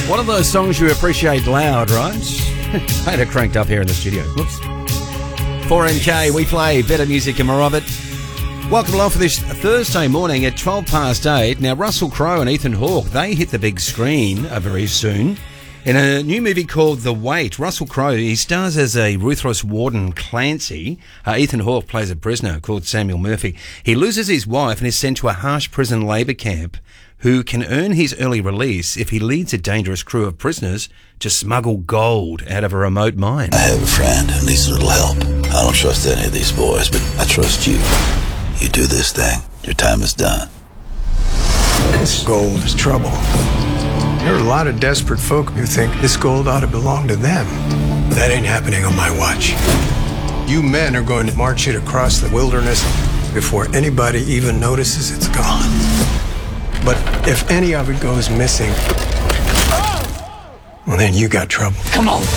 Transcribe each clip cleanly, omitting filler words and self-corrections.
One of those songs you appreciate loud, right? I had it cranked up here in the studio. Whoops. 4MK, we play better music and more of it. Welcome along for this Thursday morning at 8:12. Now, Russell Crowe and Ethan Hawke, they hit the big screen very soon. In a new movie called The Wait, Russell Crowe, he stars as a ruthless warden Clancy. Ethan Hawke plays a prisoner called Samuel Murphy. He loses his wife and is sent to a harsh prison labour camp, who can earn his early release if he leads a dangerous crew of prisoners to smuggle gold out of a remote mine. I have a friend who needs a little help. I don't trust any of these boys, but I trust you. You do this thing, your time is done. This gold is trouble. There are a lot of desperate folk who think this gold ought to belong to them. That ain't happening on my watch. You men are going to march it across the wilderness before anybody even notices it's gone. But if any of it goes missing, well, then you got trouble. Come on.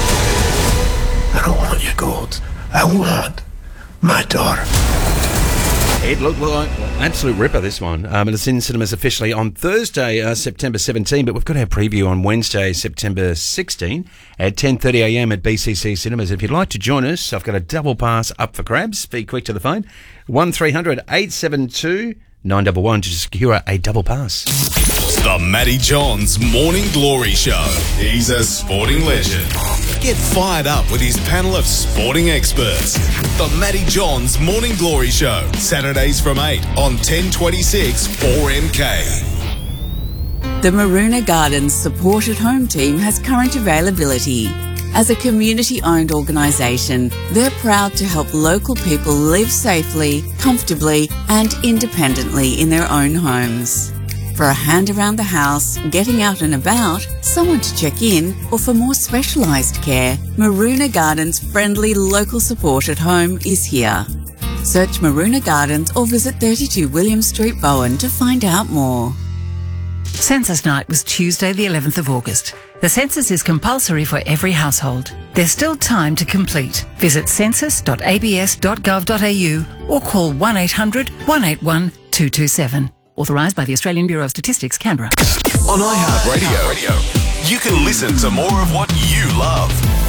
I don't want your gold. I want my daughter. It looked like an absolute ripper, this one. And it's in cinemas officially on Thursday, September 17, but we've got our preview on Wednesday, September 16 at 10:30am at BCC Cinemas. If you'd like to join us, I've got a double pass up for grabs. Be quick to the phone. 1300 872 911 to secure a double pass. The Matty Johns Morning Glory Show. He's a sporting legend. Get fired up with his panel of sporting experts. The Matty Johns Morning Glory Show. Saturdays from 8 on 1026 4MK. The Maroona Gardens Support at Home team has current availability. As a community-owned organisation, they're proud to help local people live safely, comfortably and independently in their own homes. For a hand around the house, getting out and about, someone to check in, or for more specialised care, Maroona Gardens' friendly local support at home is here. Search Maroona Gardens or visit 32 William Street, Bowen to find out more. Census night was Tuesday the 11th of August. The census is compulsory for every household. There's still time to complete. Visit census.abs.gov.au or call 1800 181 227. Authorised by the Australian Bureau of Statistics, Canberra. On iHeartRadio, you can listen to more of what you love.